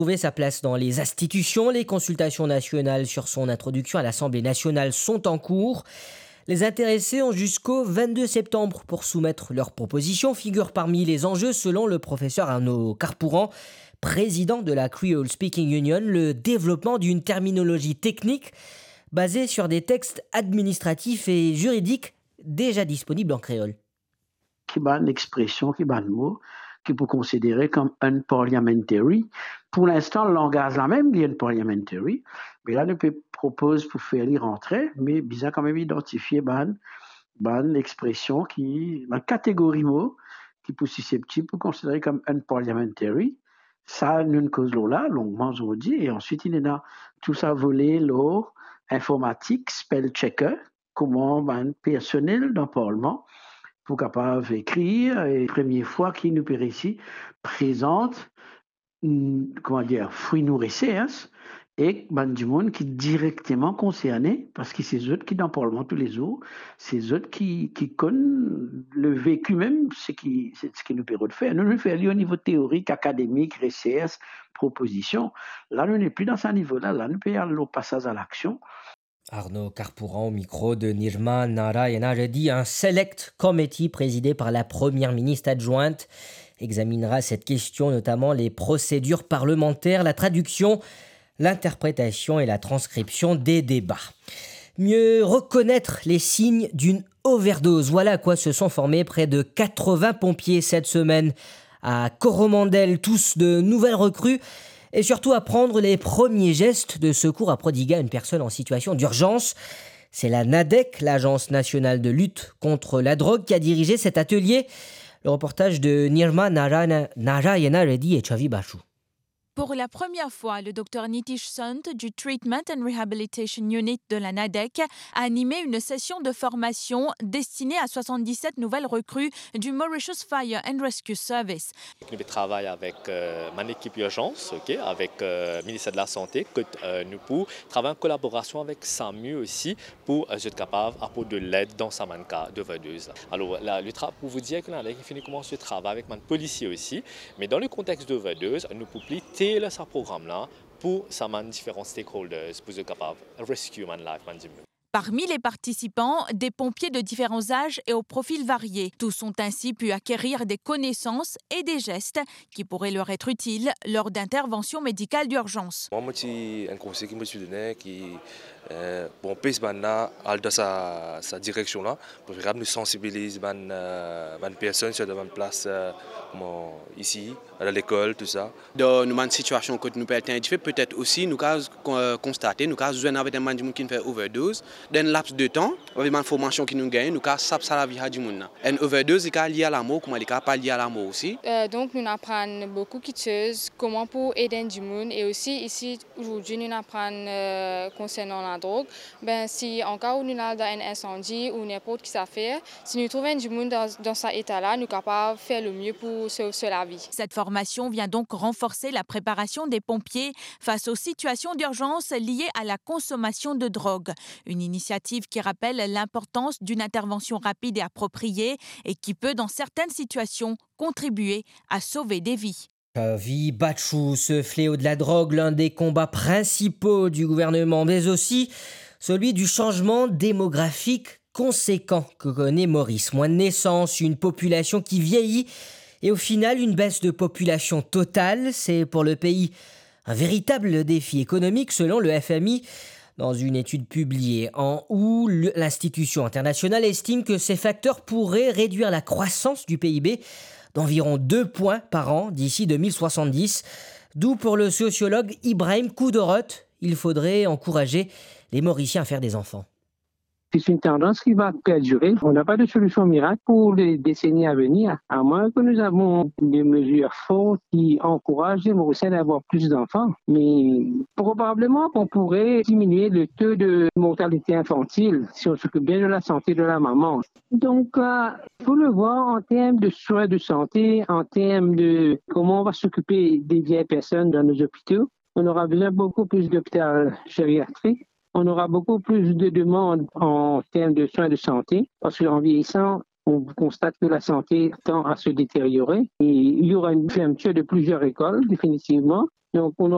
Trouver sa place dans les institutions, les consultations nationales sur son introduction à l'Assemblée nationale sont en cours. Les intéressés ont jusqu'au 22 septembre pour soumettre leurs propositions. Figure parmi les enjeux, selon le professeur Arnaud Carpouran, président de la Creole Speaking Union, le développement d'une terminologie technique basée sur des textes administratifs et juridiques déjà disponibles en créole. Qui bat une expression, qui bat un mot, qui peut considérer comme unparliamentary. Pour l'instant, le langage là même, il est unparliamentary. Mais là, nous propose pour faire y rentrer, mais bizarre quand même identifier une expression qui, une catégorie mot, qui peut susceptible pour considérer comme unparliamentary. Ça, nous cause là, longuement aujourd'hui, et ensuite, il y a tout ça volé, l'eau, informatique, spell checker, comment un personnel dans le Parlement pour capable d'écrire, et la première fois qu'il nous ici présente, fruits nourrissés, hein, et du monde qui est directement concerné, parce que c'est eux qui dans le Parlement tous les jours, c'est eux qui connaissent le vécu même, c'est ce qui nous permet de faire. Nous le faisons au niveau théorique, académique, recherche, proposition. Là, nous n'est plus dans ce niveau-là, là, nous pouvons aller au passage à l'action. Arnaud Carpouran au micro de Nirma Narayana-Reddy. Un select committee présidé par la première ministre adjointe examinera cette question, notamment les procédures parlementaires, la traduction, l'interprétation et la transcription des débats. Mieux reconnaître les signes d'une overdose. Voilà à quoi se sont formés près de 80 pompiers cette semaine à Coromandel, tous de nouvelles recrues. Et surtout apprendre les premiers gestes de secours à prodiguer à une personne en situation d'urgence. C'est la NADEC, l'Agence nationale de lutte contre la drogue, qui a dirigé cet atelier. Le reportage de Nirma Narayana-Reddy et Chavi Bachou. Pour la première fois, le Dr Nitish Sant du Treatment and Rehabilitation Unit de la NADEC a animé une session de formation destinée à 77 nouvelles recrues du Mauritius Fire and Rescue Service. Nous travaillons avec mon équipe urgence, avec le ministère de la Santé, que nous pouvons travailler en collaboration avec SAMU aussi pour être capable d'apporter de l'aide dans sa manca d'overdose. Alors, pour vous dire que la NADEC commence le travail avec mon policier aussi, mais dans le contexte d'overdose, nous pouvons ce programme-là pour différents stakeholders pour être capable de rescue man life. Parmi les participants, des pompiers de différents âges et aux profils variés. Tous ont ainsi pu acquérir des connaissances et des gestes qui pourraient leur être utiles lors d'interventions médicales d'urgence. Moi, c'est un conseil qui me suis donné qui peut dans sa direction là pour nous sensibiliser les personnes sur une place ici à l'école tout ça. Dans une situation que nous pouvons identifier, peut-être aussi nous constater nous besoin avec un monde qui fait overdose dans un laps de temps avec l'information qui nous gagne nous savons ça la vie du monde. Une overdose est liée à la mort comme elle est pas liée à la mort aussi. Donc nous apprenons beaucoup de choses comment pour aider du monde et aussi ici aujourd'hui nous apprenons concernant la drogue. Si en cas où nous avons un incendie ou n'importe qui ça fait, si nous trouvons du monde dans cet état-là, nous sommes capables de faire le mieux pour sauver la vie. Cette formation vient donc renforcer la préparation des pompiers face aux situations d'urgence liées à la consommation de drogue. Une initiative qui rappelle l'importance d'une intervention rapide et appropriée et qui peut, dans certaines situations, contribuer à sauver des vies. Chavi Bachou, ce fléau de la drogue, l'un des combats principaux du gouvernement, mais aussi celui du changement démographique conséquent que connaît Maurice. Moins de naissances, une population qui vieillit et au final une baisse de population totale. C'est pour le pays un véritable défi économique selon le FMI. Dans une étude publiée en août, l'institution internationale estime que ces facteurs pourraient réduire la croissance du PIB d'environ 2 points par an d'ici 2070. D'où pour le sociologue Ibrahim Koudorot, il faudrait encourager les Mauriciens à faire des enfants. C'est une tendance qui va perdurer. On n'a pas de solution miracle pour les décennies à venir, à moins que nous avons des mesures fortes qui encouragent les Mauriciens à avoir plus d'enfants. Mais probablement qu'on pourrait diminuer le taux de mortalité infantile si on s'occupe bien de la santé de la maman. Donc, il faut le voir en termes de soins de santé, en termes de comment on va s'occuper des vieilles personnes dans nos hôpitaux. On aura besoin beaucoup plus d'hôpitaux gériatriques. On aura beaucoup plus de demandes en termes de soins de santé parce qu'en vieillissant, on constate que la santé tend à se détériorer et il y aura une fermeture de plusieurs écoles définitivement. Donc on aura